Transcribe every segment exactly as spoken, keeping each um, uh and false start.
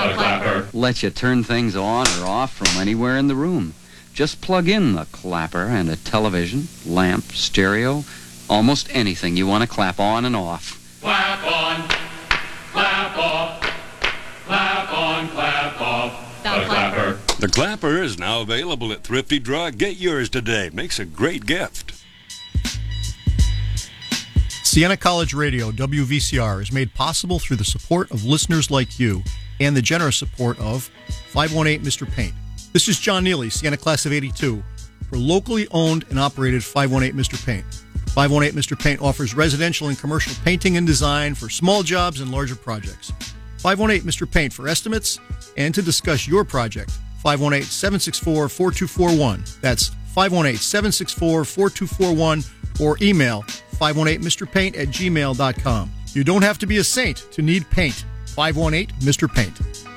The Clapper lets you turn things on or off from anywhere in the room. Just plug in the Clapper and a television, lamp, stereo, almost anything you want to clap on and off. Clap on, clap off, clap on, clap off. The Clapper. The Clapper is now available at Thrifty Drug. Get yours today. Makes a great gift. Siena College Radio, W V C R, is made possible through the support of listeners like you and the generous support of five one eight Mister Paint. This is John Neely, Siena Class of eighty-two, for locally owned and operated five one eight Mister Paint. five one eight Mister Paint offers residential and commercial painting and design for small jobs and larger projects. five one eight Mister Paint for estimates and to discuss your project. five one eight, seven six four, four two four one. That's five one eight, seven six four, four two four one or email five one eight Mister Paint at gmail dot com. You don't have to be a saint to need paint. five one eight Mister Paint.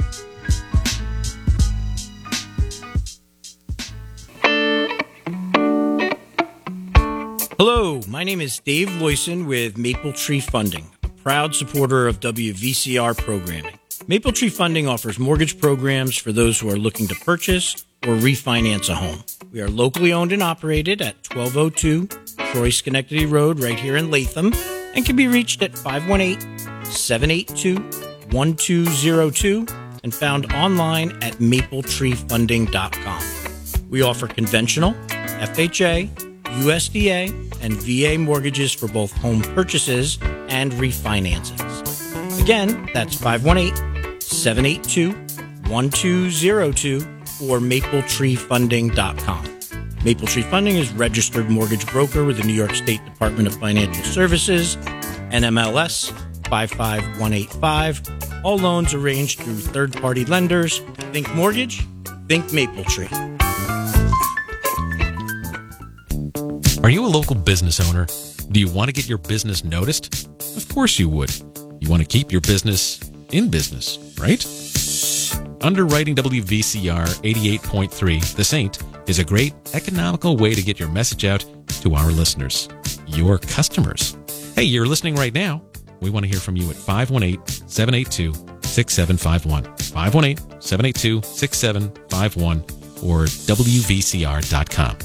Hello, my name is Dave Loyson with Maple Tree Funding, a proud supporter of W V C R programming. Maple Tree Funding offers mortgage programs for those who are looking to purchase or refinance a home. We are locally owned and operated at twelve oh two Troy Schenectady Road right here in Latham and can be reached at five one eight, seven eight two, one two zero two and found online at maple tree funding dot com. We offer conventional, F H A, U S D A, and V A mortgages for both home purchases and refinancings. Again, that's five one eight, seven eight two, one two zero two or maple tree funding dot com. Maple Tree Funding is registered mortgage broker with the New York State Department of Financial Services, N M L S five five one eight five. All loans arranged through third-party lenders. Think mortgage, think Maple Tree. Are you a local business owner? Do you want to get your business noticed? Of course you would. You want to keep your business in business, right? Underwriting W V C R eighty-eight point three, The Saint, is a great economical way to get your message out to our listeners, your customers. Hey, you're listening right now. We want to hear from you at five one eight, seven eight two, six seven five one, five one eight, seven eight two, six seven five one, or W V C R dot com.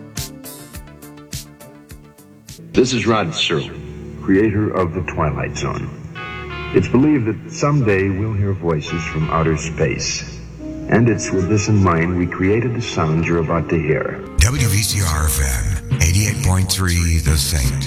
This is Rod Serling, creator of The Twilight Zone. It's believed that someday we'll hear voices from outer space. And it's with this in mind we created the sound you're about to hear. W V C R F M, eighty-eight point three, The Saint.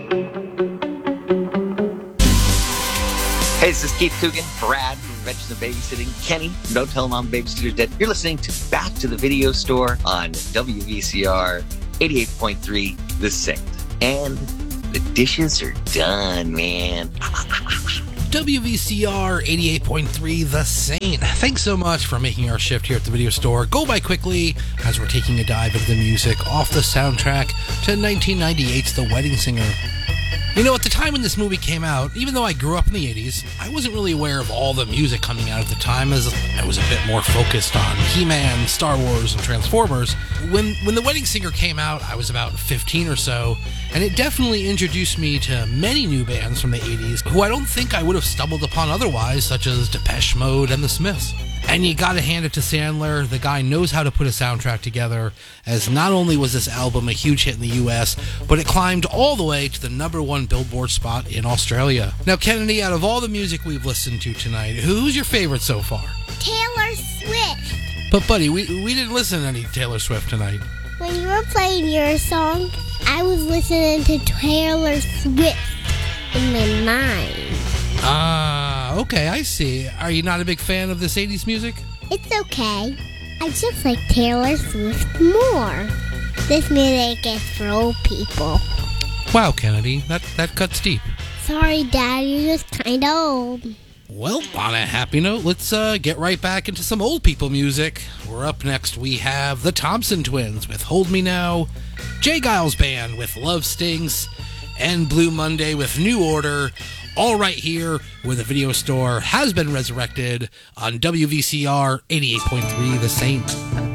Hey, this is Keith Coogan, Brad from Adventures of Babysitting, Kenny from Don't Tell Mom Babysitter's Dead. You're listening to Back to the Video Store on W V C R eighty-eight point three, The Saint. And the dishes are done, man. W V C R eighty-eight point three, The Saint. Thanks so much for making our shift here at the video store go by quickly as we're taking a dive into the music off the soundtrack to nineteen ninety-eight's The Wedding Singer. You know, at the time when this movie came out, even though I grew up in the eighties, I wasn't really aware of all the music coming out at the time, as I was a bit more focused on He-Man, Star Wars, and Transformers. When when The Wedding Singer came out, I was about fifteen or so, and it definitely introduced me to many new bands from the eighties who I don't think I would have stumbled upon otherwise, such as Depeche Mode and The Smiths. And you gotta hand it to Sandler, the guy knows how to put a soundtrack together, as not only was this album a huge hit in the U S, but it climbed all the way to the number one Billboard spot in Australia. Now, Kennedy, out of all the music we've listened to tonight, who's your favorite so far? Taylor Swift. But, buddy, we, we didn't listen to any Taylor Swift tonight. When you were playing your song, I was listening to Taylor Swift in my mind. Ah, uh, okay, I see. Are you not a big fan of this eighties music? It's okay. I just like Taylor Swift more. This music is for old people. Wow, Kennedy, that, that cuts deep. Sorry, Dad, you're just kind of old. Well, on a happy note, let's uh, get right back into some old people music. We're up next, we have the Thompson Twins with Hold Me Now, Jay Giles Band with Love Stings, and Blue Monday with New Order, all right here where the video store has been resurrected on W V C R eighty-eight point three, The Saint.